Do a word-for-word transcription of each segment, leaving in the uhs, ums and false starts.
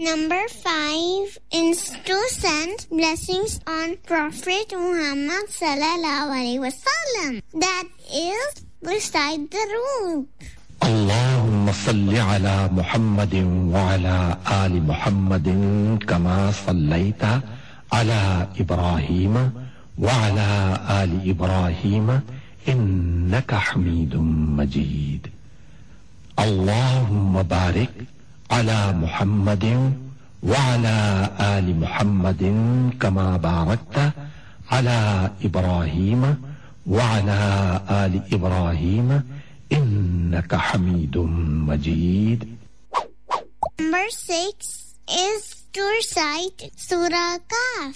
Number five is to send blessings on Prophet Muhammad sallallahu alaihi wasallam. That is, recite the rule. اللهم صل على محمد وعلى آل محمد كما صليت على إبراهيم وعلى آل إبراهيم إنك حميد مجيد. اللهم بارك على محمد وعلى آل محمد كما باركت على إبراهيم وعلى آل إبراهيم إنك حميد مجيد. Number six is to recite Surah Kahf.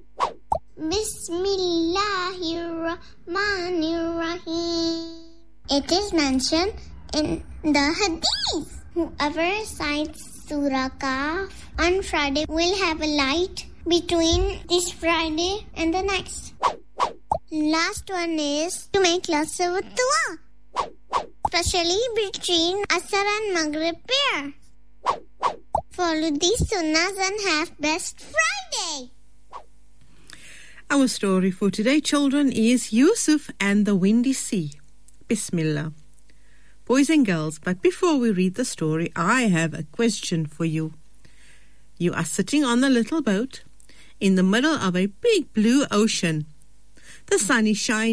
Bismillahirrahmanirrahim. It is mentioned in the Hadith. Whoever recites Surah Kahf on Friday will have a light between this Friday and the next. Last one is to make lots of dua, especially between Asr and Maghrib prayer. Follow these sunnahs and have best Friday. Our story for today, children, is Yusuf and the Windy Sea. Bismillah. Boys and girls, but before we read the story, I have a question for you. You are sitting on the little boat in the middle of a big blue ocean. The sun is shining